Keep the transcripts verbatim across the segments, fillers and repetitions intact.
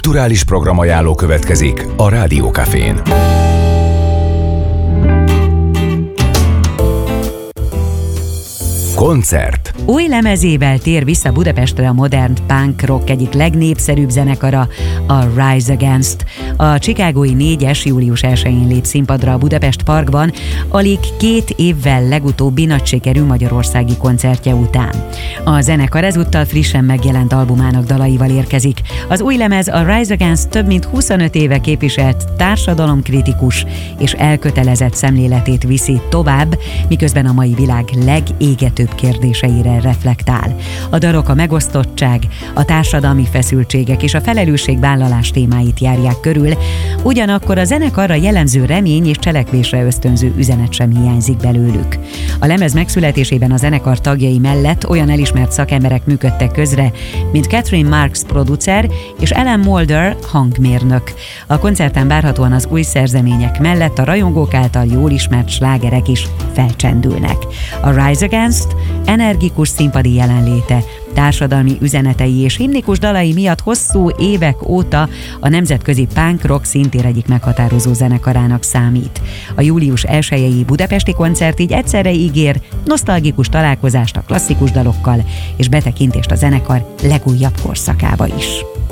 Kulturális programajánló következik a Rádió Cafén. Koncert. Új lemezével tér vissza Budapestre a modern punk rock egyik legnépszerűbb zenekara, a Rise Against. A chicagói négyes július elsején lép színpadra a Budapest Parkban, alig két évvel legutóbbi nagy sikerű magyarországi koncertje után. A zenekar ezúttal frissen megjelent albumának dalaival érkezik. Az új lemez a Rise Against több mint huszonöt éve képviselt társadalomkritikus és elkötelezett szemléletét viszi tovább, miközben a mai világ legégetőbb kérdéseire reflektál. A dalok a megosztottság, a társadalmi feszültségek és a felelősségvállalás témáit járják körül, ugyanakkor a zenekarra jellemző remény és cselekvésre ösztönző üzenet sem hiányzik belőlük. A lemez megszületésében a zenekar tagjai mellett olyan elismert szakemberek működtek közre, mint Catherine Marks producer és Ellen Mulder hangmérnök. A koncerten várhatóan az új szerzemények mellett a rajongók által jól ismert slágerek is felcsendülnek. A Rise Against energikus színpadi jelenléte, társadalmi üzenetei és himnikus dalai miatt hosszú évek óta a nemzetközi punk rock szintér egyik meghatározó zenekarának számít. A július elsejei budapesti koncert így egyszerre ígér nosztalgikus találkozást a klasszikus dalokkal és betekintést a zenekar legújabb korszakába is.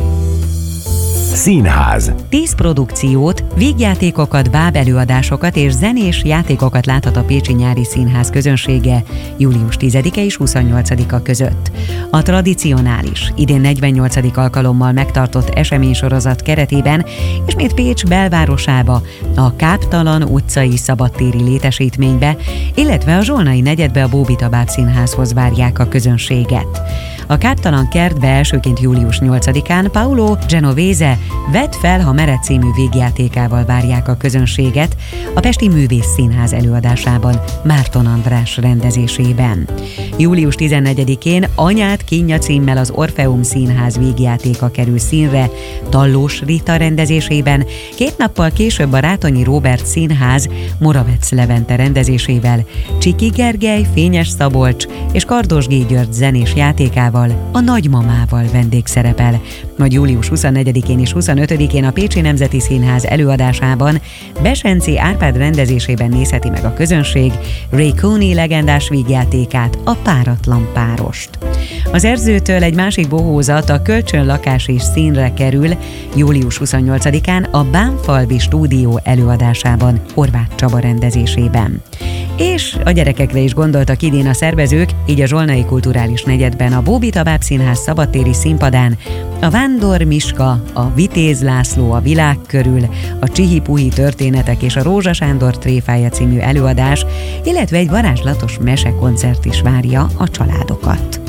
Színház. Tíz produkciót, vígjátékokat, bábelőadásokat és zenés játékokat láthat a Pécsi Nyári Színház közönsége július tizedike és huszonnyolcadika között. A tradicionális, idén negyvennyolcadik alkalommal megtartott eseménysorozat keretében ismét Pécs belvárosába, a Káptalan utcai szabadtéri létesítménybe, illetve a Zsolnai negyedbe a Bóbita Bábszínházhoz várják a közönséget. A Káptalan kertbe elsőként július nyolcadikán Paolo Genovese Vedd fel, ha mered című végjátékával várják a közönséget a Pesti Művész Színház előadásában Márton András rendezésében. július tizennegyedikén Anyád kínja címmel az Orfeum Színház végjátéka kerül színre Tallós Rita rendezésében, két nappal később a Rátonyi Róbert Színház Moravec Levente rendezésével Csiki Gergely, Fényes Szabolcs és Kardos G. György zenés játékával a Nagymamával vendégszerepel, majd július huszonnegyedikén és huszonötödikén a Pécsi Nemzeti Színház előadásában Besenci Árpád rendezésében nézheti meg a közönség Ray Cooney legendás vígjátékát, a Páratlan párost. Az Erzőtől egy másik bohózat, a Kölcsönlakás is színre kerül július huszonnyolcadikán a Bánfalvi stúdió előadásában Horváth Csaba rendezésében. És a gyerekekre is gondoltak idén a szervezők, így a Zsolnai Kulturális Negyedben a Bóbita Bábszínház szabadtéri színpadán a Vándor Miska, a Vitéz László a világ körül, a Csihi-Puhi történetek és a Rózsa Sándor tréfája című előadás, illetve egy varázslatos mesekoncert is várja a családokat.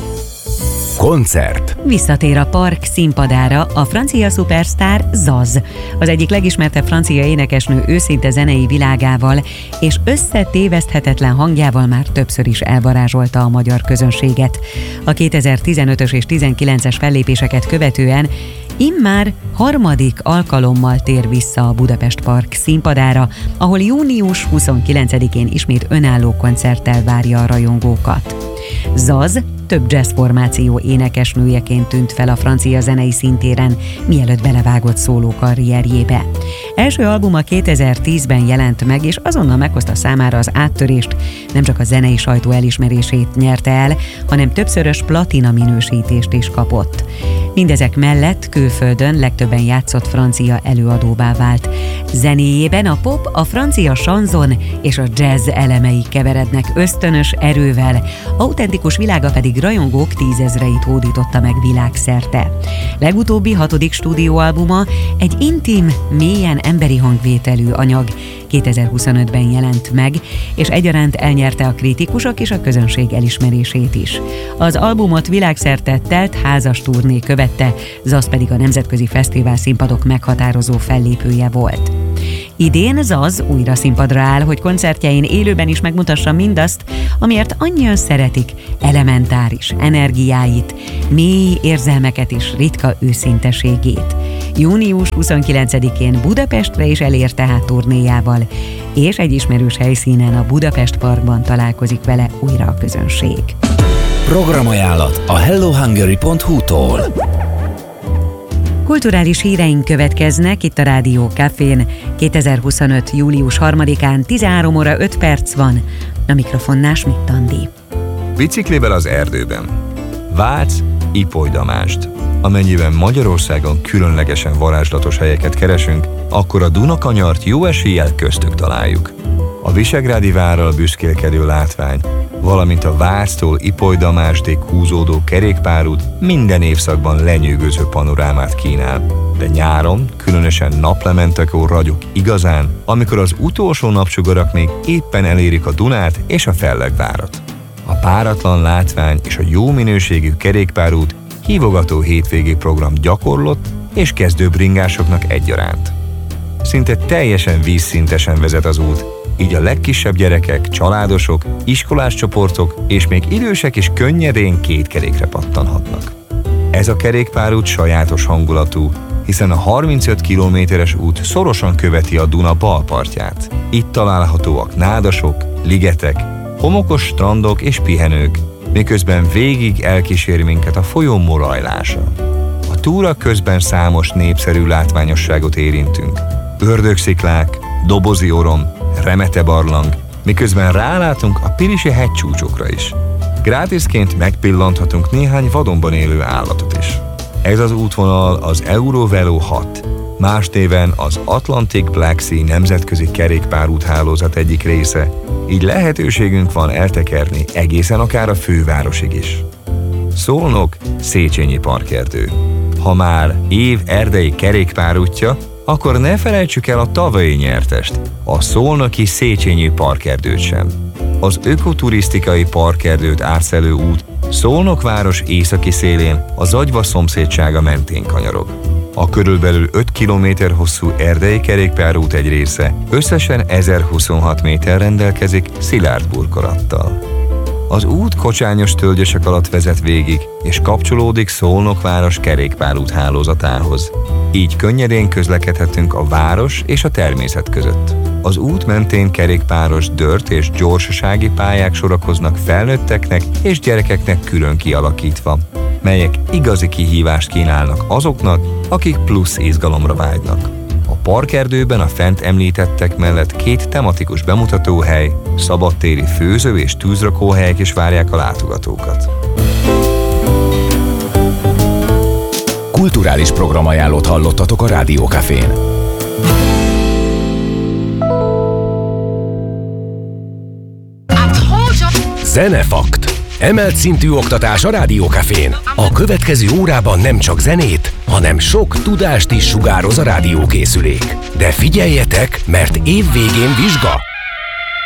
Koncert. Visszatér a park színpadára a francia szupersztár Zaz, az egyik legismertebb francia énekesnő őszinte zenei világával és összetéveszthetetlen hangjával már többször is elvarázsolta a magyar közönséget. A kétezer-tizenötös és tizenkilences fellépéseket követően immár harmadik alkalommal tér vissza a Budapest Park színpadára, ahol június huszonkilencedikén ismét önálló koncerttel várja a rajongókat. Zaz több jazz formáció énekesnőjeként tűnt fel a francia zenei szintéren, mielőtt belevágott szóló karrierjébe. Első albuma kétezer-tízben jelent meg, és azonnal meghozta számára az áttörést, nem csak a zenei sajtó elismerését nyerte el, hanem többszörös platina minősítést is kapott. Mindezek mellett külföldön legtöbben játszott francia előadóvá vált. Zenéjében a pop, a francia sanzon és a jazz elemei keverednek ösztönös erővel, autentikus világa pedig rajongók tízezreit hódította meg világszerte. Legutóbbi hatodik stúdióalbuma egy intim, mélyen emberi hangvételű anyag, kétezer-huszonötben jelent meg, és egyaránt elnyerte a kritikusok és a közönség elismerését is. Az albumot világszerte telt házas turné követte, Zaz pedig a nemzetközi fesztivál színpadok meghatározó fellépője volt. Idén Zaz újra színpadra áll, hogy koncertjein élőben is megmutassa mindazt, amiért annyian szeretik, elementáris energiáit, mély érzelmeket és ritka őszinteségét. június huszonkilencedikén Budapestre is elér tehát turnéjával, és egy ismerős helyszínen, a Budapest Parkban találkozik vele újra a közönség. Programajánlat a hello hungary pont hu-tól. Kulturális híreink következnek itt a Rádió Cafén. kétezer-huszonöt. július harmadikán tizenhárom óra öt perc van. A mikrofonnál Schmidt Andi. Biciklivel az erdőben. Vác Ipoly Damást. Amennyiben Magyarországon különlegesen varázslatos helyeket keresünk, akkor a Dunakanyart jó eséllyel köztük találjuk. A visegrádi várral büszkélkedő látvány, valamint a Váctól Ipoly Damástig húzódó kerékpárút minden évszakban lenyűgöző panorámát kínál. De nyáron, különösen naplementekor ragyog igazán, amikor az utolsó napsugarak még éppen elérik a Dunát és a Fellegvárat. A páratlan látvány és a jó minőségű kerékpárút hívogató hétvégi program gyakorlott és kezdő bringásoknak egyaránt. Szinte teljesen vízszintesen vezet az út, így a legkisebb gyerekek, családosok, iskolás csoportok és még idősek is könnyedén két kerékre pattanhatnak. Ez a kerékpárút sajátos hangulatú, hiszen a harmincöt kilométeres út szorosan követi a Duna bal partját. Itt találhatóak nádasok, ligetek, homokos strandok és pihenők, miközben végig elkísér minket a folyó morajlása. A túra közben számos népszerű látványosságot érintünk. Ördögsziklák, Dobozi Orom, Remete barlang, miközben rálátunk a Pilisi hegycsúcsokra is. Grátiszként megpillanthatunk néhány vadonban élő állatot is. Ez az útvonal az Eurovelo hat, más néven az Atlantic Black Sea nemzetközi kerékpárúthálózat egyik része, így lehetőségünk van eltekerni egészen akár a fővárosig is. Szolnok Széchenyi parkerdő. Ha már év erdei kerékpárútja, akkor ne felejtsük el a tavalyi nyertest, a szolnoki Széchenyi parkerdőt sem. Az ökoturisztikai parkerdőt átszelő út Szolnok város északi szélén a Zagyva szomszédsága mentén kanyarog. A körülbelül öt kilométer hosszú erdei kerékpárút egy része összesen ezerhuszonhat méter rendelkezik szilárd burkolattal. Az út kocsányos tölgyesek alatt vezet végig, és kapcsolódik Szolnok város kerékpárút hálózatához. Így könnyedén közlekedhetünk a város és a természet között. Az út mentén kerékpáros dört és gyorsasági pályák sorakoznak felnőtteknek és gyerekeknek külön kialakítva, melyek igazi kihívást kínálnak azoknak, akik plusz izgalomra vágynak. A parkerdőben a fent említettek mellett két tematikus bemutatóhely, szabadtéri főző- és tűzrakóhelyek is várják a látogatókat. Kulturális programajánlót hallottatok a Rádió Cafén. Zenefakt. Emelt szintű oktatás a Rádió Cafén. A következő órában nem csak zenét, hanem sok tudást is sugároz a rádiókészülék. De figyeljetek, mert év végén vizsga!